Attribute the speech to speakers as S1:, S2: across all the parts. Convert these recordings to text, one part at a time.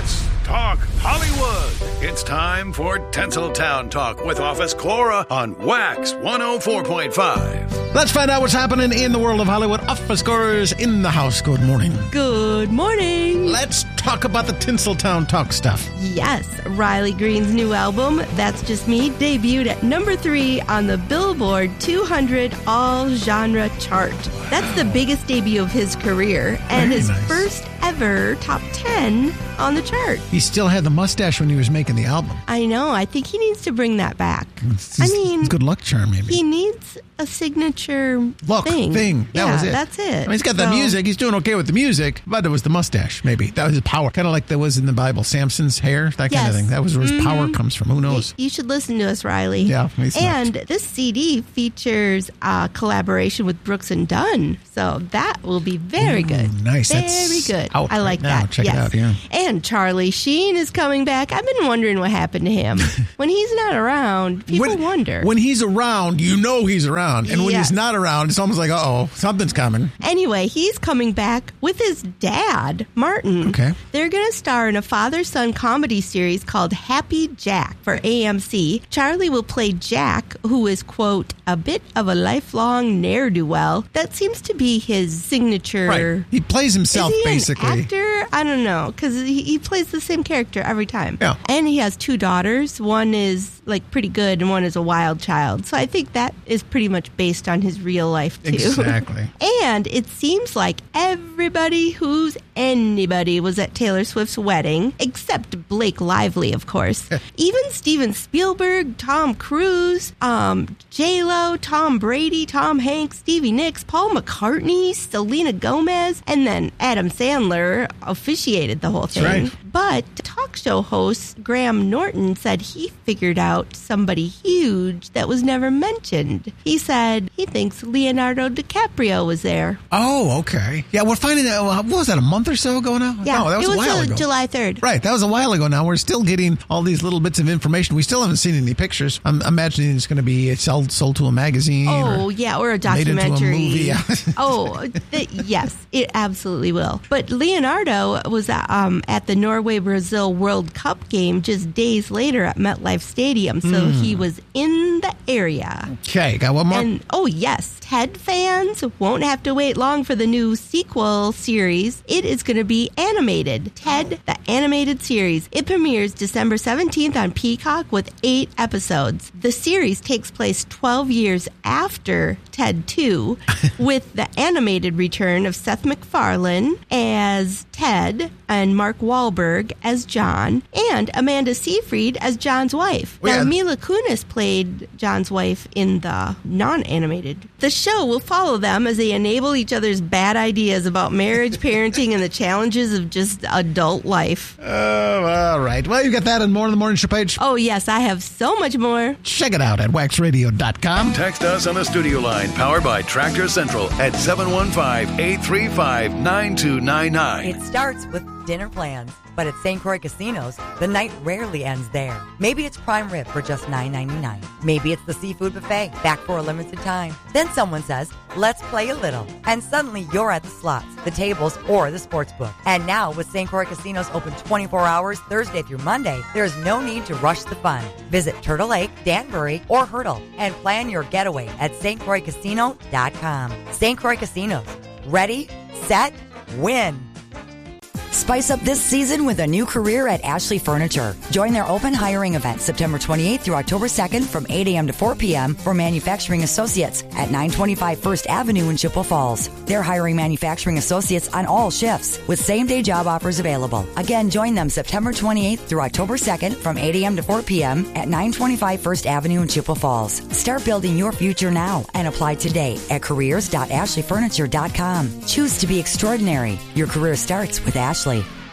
S1: Let's talk Hollywood. It's time for Tinseltown Talk with Office Cora on Wax 104.5.
S2: Let's find out what's happening in the world of Hollywood. Office Cora's in the house. Good morning.
S3: Good morning.
S2: Let's talk about the Tinseltown Talk stuff.
S3: Yes, Riley Green's new album, That's Just Me, debuted at number 3 on the Billboard 200 all-genre chart. That's the biggest debut of his career and
S2: Very
S3: his
S2: nice.
S3: first ever top 10 on the chart.
S2: He still had the mustache when he was making the album.
S3: I know. I think he needs to bring that back.
S2: It's a good luck charm, maybe.
S3: He needs a signature
S2: Look, thing. That was it.
S3: That's it.
S2: I mean, he's got the music. He's doing okay with the music, but it was the mustache, maybe. That was his power. Kind of like there was in the Bible, Samson's hair, that kind of thing. That was where his power comes from. Who knows?
S3: You should listen to us, Riley.
S2: Yeah.
S3: And this CD features a collaboration with Brooks and Dunn. So that will be very good.
S2: Nice.
S3: Very
S2: That's
S3: good.
S2: out
S3: I like
S2: right now.
S3: that.
S2: Check it out, yeah.
S3: And Charlie Sheen is coming back. I've been wondering what happened to him. When he's not around, people wonder.
S2: When he's around, you know he's around. And when
S3: Yes.
S2: he's not around, it's almost like, uh-oh, something's coming.
S3: Anyway, he's coming back with his dad, Martin.
S2: Okay.
S3: They're going to star in a father-son comedy series called Happy Jack for AMC. Charlie will play Jack, who is, quote, a bit of a lifelong ne'er-do-well. That seems to be his signature.
S2: Right. He plays himself,
S3: Is he
S2: basically.
S3: an actor? I don't know, because he plays the same character every time.
S2: Yeah.
S3: And he has 2 daughters. One is, like, pretty good, and one is a wild child. So I think that is pretty much based on his real life, too.
S2: Exactly.
S3: And it seems like everybody who's anybody was at Taylor Swift's wedding, except Blake Lively, of course. Even Steven Spielberg, Tom Cruise, J-Lo, Tom Brady, Tom Hanks, Stevie Nicks, Paul McCartney, Selena Gomez, and then Adam Sandler officiated the whole thing.
S2: right.
S3: But talk show host Graham Norton said he figured out somebody huge that was never mentioned. He said he thinks Leonardo DiCaprio was there.
S2: Oh, okay. Yeah, we're finding that, what was that, a month or so ago now?
S3: Yeah,
S2: No, that was a while ago.
S3: July 3rd.
S2: Right, that was a while ago now. We're still getting all these little bits of information. We still haven't seen any pictures. I'm imagining it's going to be sold to a magazine.
S3: Oh,
S2: or
S3: yeah, or a
S2: made into a
S3: documentary.
S2: movie. Yeah.
S3: Yes, it absolutely will. But Leonardo was at the Norway-Brazil World Cup game just days later at MetLife Stadium, so he was in the area.
S2: Okay, got one more?
S3: And, oh, yes, Ted fans won't have to wait long for the new sequel series. It is going to be animated. Ted, the animated series. It premieres December 17th on Peacock with 8 episodes. The series takes place 12 years after Ted 2, with the animated return of Seth MacFarlane as Ted and Mark Wahlberg as John, and Amanda Seyfried as John's wife.
S2: Well,
S3: Now,
S2: yeah.
S3: Mila Kunis played John's wife in the non-animated. The show will follow them as they enable each other's bad ideas about marriage, parenting, and the challenges of just adult life.
S2: Oh, all right. Well, you got that and more on the morning show page.
S3: Oh, yes, I have so much more.
S2: Check it out at waxradio.com.
S1: Text us on the studio line powered by Tractor Central at 715-835-9299.
S4: It starts with dinner plans, but at St. Croix Casinos, the night rarely ends there. Maybe it's prime rib for just $9.99. Maybe it's the seafood buffet, back for a limited time. Then someone says, let's play a little. And suddenly you're at the slots, the tables, or the sports book. And now with St. Croix Casinos open 24 hours Thursday through Monday, there's no need to rush the fun. Visit Turtle Lake, Danbury, or Hurdle and plan your getaway at stcroixcasino.com. St. Croix Casinos. Ready, set, win. Spice up this season with a new career at Ashley Furniture. Join their open hiring event September 28th through October 2nd from 8 a.m. to 4 p.m. for manufacturing associates at 925 First Avenue in Chippewa Falls. They're hiring manufacturing associates on all shifts with same-day job offers available. Again, join them September 28th through October 2nd from 8 a.m. to 4 p.m. at 925 First Avenue in Chippewa Falls. Start building your future now and apply today at careers.ashleyfurniture.com. Choose to be extraordinary. Your career starts with Ashley.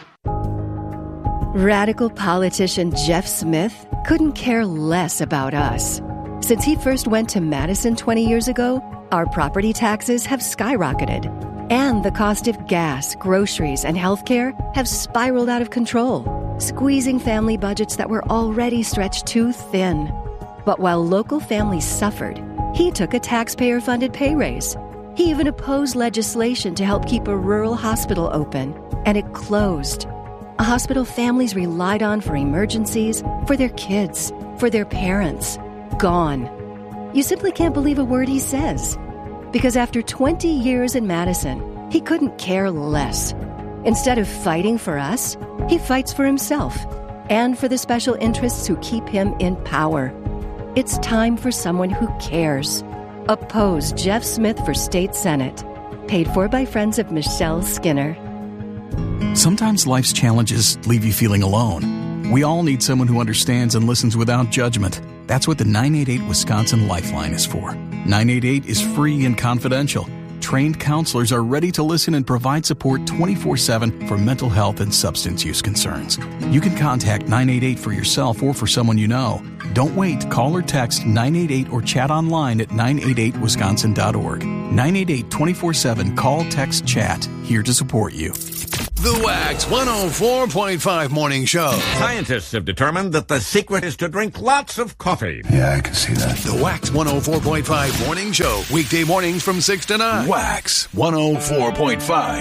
S5: Radical politician Jeff Smith couldn't care less about us. Since he first went to Madison 20 years ago, our property taxes have skyrocketed, and the cost of gas, groceries, and healthcare have spiraled out of control, squeezing family budgets that were already stretched too thin. But while local families suffered, he took a taxpayer-funded pay raise. He even opposed legislation to help keep a rural hospital open, and it closed. A hospital families relied on for emergencies, for their kids, for their parents. Gone. You simply can't believe a word he says. Because after 20 years in Madison, he couldn't care less. Instead of fighting for us, he fights for himself and for the special interests who keep him in power. It's time for someone who cares. Oppose Jeff Smith for State Senate. Paid for by friends of Michelle Skinner.
S6: Sometimes life's challenges leave you feeling alone. We all need someone who understands and listens without judgment. That's what the 988 Wisconsin Lifeline is for. 988 is free and confidential. Trained counselors are ready to listen and provide support 24/7 for mental health and substance use concerns. You can contact 988 for yourself or for someone you know. Don't wait. Call or text 988 or chat online at 988wisconsin.org. 988 24/7. Call, text, chat. Here to support you.
S1: The Wax 104.5 Morning Show.
S7: Scientists have determined that the secret is to drink lots of coffee.
S8: Yeah, I can see that.
S1: The Wax 104.5 Morning Show. Weekday mornings from 6 to 9. Wax 104.5.